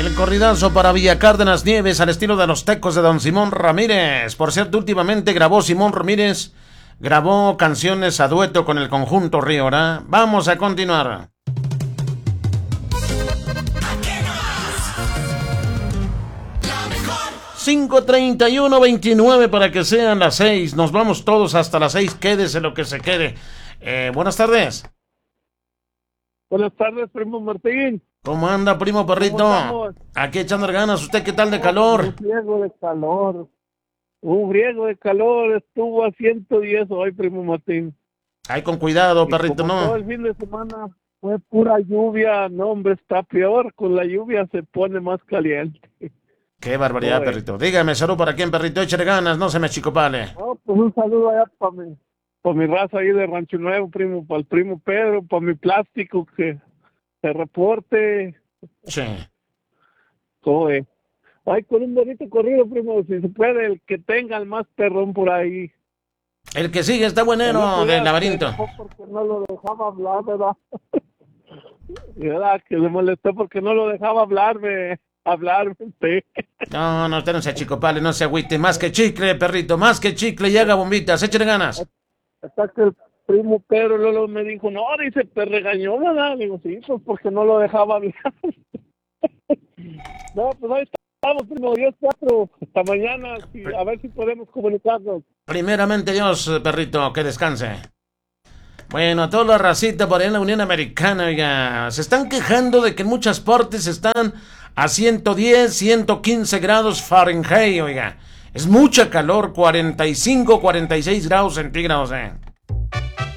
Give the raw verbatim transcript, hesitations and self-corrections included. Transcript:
El corridazo para Villa Cárdenas Nieves al estilo de los Tecos de don Simón Ramírez. Por cierto, últimamente grabó Simón Ramírez, grabó canciones a dueto con el conjunto Río, ¿verdad? Vamos a continuar. cinco treinta y uno veintinueve para que sean las seis. Nos vamos todos hasta las seis. Quédese lo que se quede. Eh, buenas tardes. Buenas tardes, primo Martín. ¿Cómo anda, primo perrito? Aquí echando ganas. ¿Usted qué tal de calor? Un friego de calor. Un friego de calor. Estuvo a ciento diez hoy, primo Martín. Ay, con cuidado, perrito, no. Todo el fin de semana fue pura lluvia. No, hombre, está peor. Con la lluvia se pone más caliente. Qué barbaridad, Oye. perrito. Dígame, salud para quién, perrito. Échale ganas, no se me achicopale. No, pues un saludo allá para mi, para mi raza ahí de Rancho Nuevo, primo. Para el primo Pedro, para mi plástico que se reporte. Sí. Oye. Ay, con un bonito corrido, primo. Si se puede, el que tenga el más perrón por ahí. El que sigue está buenero del laberinto. Porque no lo dejaba hablar, ¿verdad? ¿Verdad? Que le molestó porque no lo dejaba hablarme. Hablar, sí. No, no, usted no se achicopale, no se agüite. Más que chicle, perrito, más que chicle y haga bombitas. Échale ganas. Hasta que el primo Pedro Lolo me dijo, no, dice, te regañó, ¿verdad? Digo, sí, pues porque no lo dejaba hablar. No, pues ahí estamos, primo, Dios cuatro. Hasta mañana, sí, a ver si podemos comunicarnos. Primeramente Dios, perrito, que descanse. Bueno, a toda la racita por ahí en la Unión Americana, oiga, se están quejando de que en muchas partes están a ciento diez, ciento quince grados Fahrenheit, oiga. Es mucha calor, cuarenta y cinco, cuarenta y seis grados centígrados, eh.